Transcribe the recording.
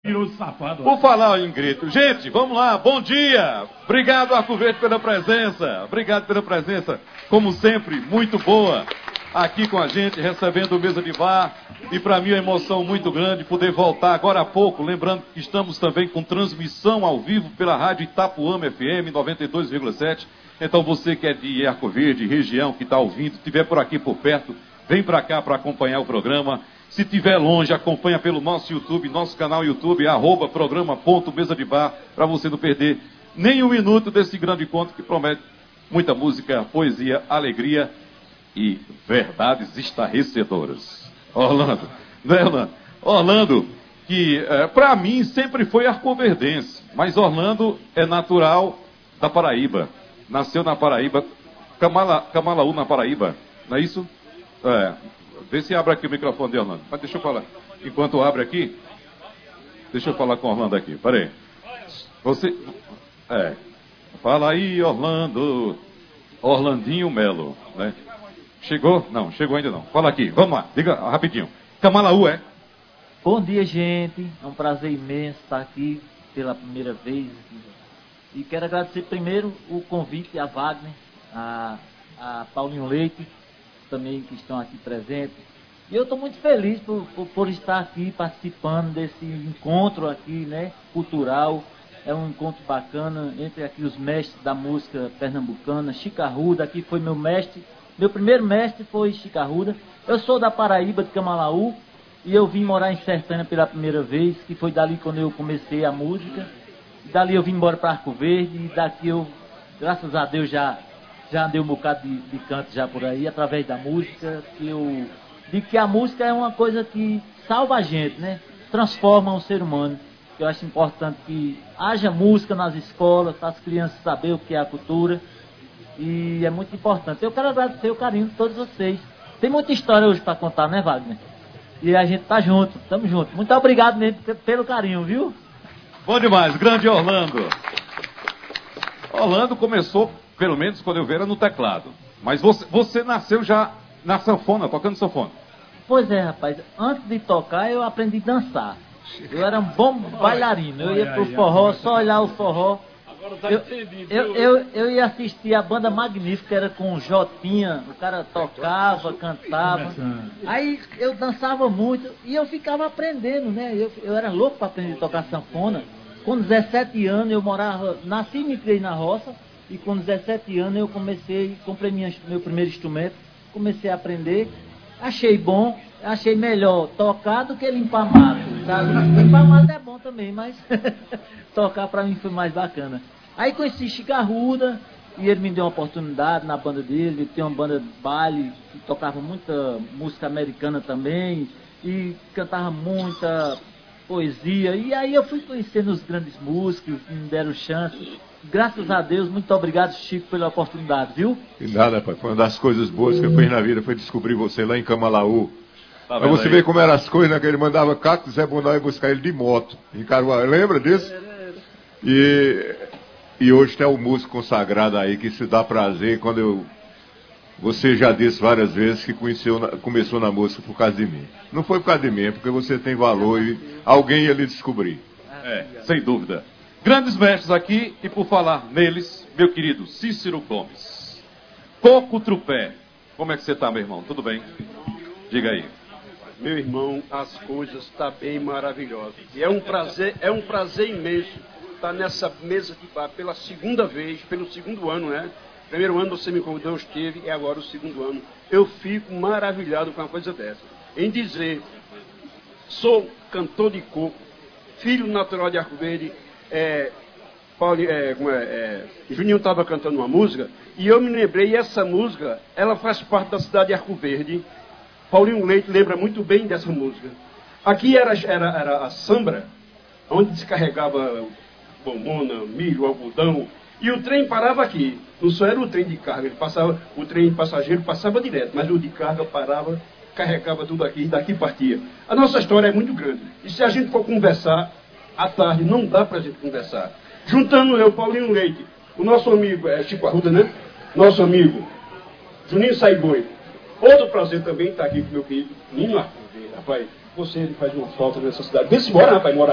Safado. Por falar em grito. Gente, vamos lá, bom dia. Obrigado, Arco Verde, pela presença. Obrigado pela presença, como sempre, muito boa. Aqui com a gente, recebendo o Mesa de Bar. E para mim é uma emoção muito grande poder voltar agora há pouco. Lembrando que estamos também com transmissão ao vivo pela Rádio Itapuama FM 92,7. Então você que é de Arco Verde, região, que está ouvindo, estiver por aqui por perto, vem para cá para acompanhar o programa. Se estiver longe, acompanha pelo nosso YouTube, nosso canal YouTube, @programa.mesadebar, para você não perder nem um minuto desse grande encontro que promete muita música, poesia, alegria e verdades estarrecedoras. Orlando, né, Orlando? Orlando, que para mim sempre foi arcoverdense, mas Orlando é natural da Paraíba. Nasceu na Paraíba, Camalaú, na Paraíba, não é isso? Vê se abre aqui o microfone de Orlando. Mas deixa eu falar. Enquanto abre aqui, deixa eu falar com o Orlando aqui. Peraí. Você. Fala aí, Orlando. Orlandinho Melo, né? Chegou? Não, chegou ainda não. Fala aqui, vamos lá, diga rapidinho. Camalaú, é? Bom dia, gente. É um prazer imenso estar aqui pela primeira vez. E quero agradecer primeiro o convite a Wagner, a Paulinho Leite, também que estão aqui presentes. E eu estou muito feliz por estar aqui participando desse encontro aqui, né, cultural. É um encontro bacana entre aqui os mestres da música pernambucana. Chico Arruda, aqui foi meu mestre. Meu primeiro mestre foi Chico Arruda. Eu sou da Paraíba, de Camalaú, e eu vim morar em Sertânia pela primeira vez, que foi dali quando eu comecei a música. E dali eu vim embora para Arco Verde, e daqui eu, graças a Deus, já andei um bocado de canto já por aí, através da música, que eu digo que a música é uma coisa que salva a gente, né? Transforma o ser humano. Eu acho importante que haja música nas escolas, para as crianças saberem o que é a cultura, e é muito importante. Eu quero agradecer o carinho de todos vocês. Tem muita história hoje para contar, né, Wagner? E a gente tá junto, estamos juntos. Muito obrigado mesmo pelo carinho, viu? Bom demais, grande Orlando. Orlando começou, pelo menos quando eu vi, era no teclado. Mas você nasceu já na sanfona, tocando sanfona. Pois é, rapaz. Antes de tocar, eu aprendi a dançar. Eu era um bom bailarino. Eu ia pro forró, só olhar o forró. Eu ia assistir a banda Magnífica, era com o Jotinha. O cara tocava, cantava. Aí eu dançava muito e eu ficava aprendendo, né? Eu era louco para aprender a tocar sanfona. Com 17 anos eu nasci e me criei na roça. E com 17 anos eu comprei meu primeiro instrumento, comecei a aprender, achei bom, achei melhor tocar do que limpar mato, sabe? Limpar mato é bom também, mas tocar para mim foi mais bacana. Aí conheci Chico Arruda, e ele me deu uma oportunidade na banda dele. Ele tem uma banda de baile que tocava muita música americana também, e cantava muita poesia, e aí eu fui conhecendo os grandes músicos que me deram chance. Graças a Deus, muito obrigado, Chico, pela oportunidade, viu? E nada, pai. Foi uma das coisas boas que eu fiz na vida, foi descobrir você lá em Camalaú. Tá, pra você ver como eram as coisas, né? Que ele mandava Caco Zé Bonal ir buscar ele de moto em Caruaru. Lembra disso? E hoje tem um músico consagrado aí que se dá prazer quando você já disse várias vezes que começou na música por causa de mim. Não foi por causa de mim, é porque você tem valor e alguém ia lhe descobrir. Sem dúvida. Grandes mestres aqui, e por falar neles, meu querido Cícero Gomes. Coco Trupé. Como é que você está, meu irmão? Tudo bem? Diga aí. Meu irmão, as coisas estão bem maravilhosas. E é um prazer imenso estar nessa mesa de bar pela segunda vez, pelo segundo ano, né? Primeiro ano você me convidou, eu esteve, e agora o segundo ano. Eu fico maravilhado com uma coisa dessa. Em dizer, sou cantor de coco, filho natural de Arco Verde. Juninho estava cantando uma música, e eu me lembrei, essa música, ela faz parte da cidade de Arco Verde. Paulinho Leite lembra muito bem dessa música. Aqui era a Sambra, onde descarregava bomona, milho, algodão, e o trem parava aqui. Não só era o trem de carga, o trem de passageiro passava direto, mas o de carga parava, carregava tudo aqui e daqui partia. A nossa história é muito grande. E se a gente for conversar, à tarde não dá pra gente conversar. Juntando eu, Paulinho Leite, o nosso amigo, Chico Arruda, né? Nosso amigo, Juninho Saiboi. Outro prazer também estar aqui com meu querido Nino Arco. Rapaz, você faz uma falta nessa cidade. Vê se mora, rapaz, mora